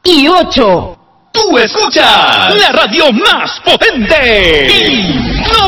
y 8. Tú escuchas la radio más potente.